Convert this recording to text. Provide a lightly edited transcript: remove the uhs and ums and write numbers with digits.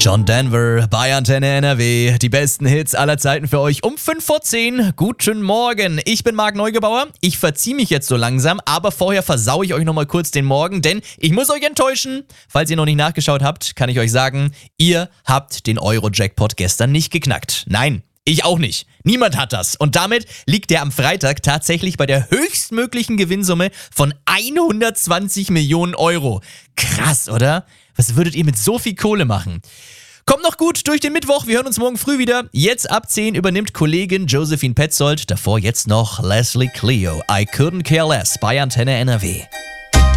John Denver bei Antenne NRW. Die besten Hits aller Zeiten für euch um 5:10. Guten Morgen, ich bin Marc Neugebauer. Ich verziehe mich jetzt so langsam, aber vorher versaue ich euch nochmal kurz den Morgen, denn ich muss euch enttäuschen. Falls ihr noch nicht nachgeschaut habt, kann ich euch sagen, ihr habt den Euro-Jackpot gestern nicht geknackt. Nein, ich auch nicht. Niemand hat das. Und damit liegt der am Freitag tatsächlich bei der höchstmöglichen Gewinnsumme von 120 Millionen Euro. Krass, oder? Was würdet ihr mit so viel Kohle machen? Kommt noch gut durch den Mittwoch. Wir hören uns morgen früh wieder. Jetzt ab 10 übernimmt Kollegin Josephine Petzold. Davor jetzt noch Leslie Clio. I couldn't care less bei Antenne NRW.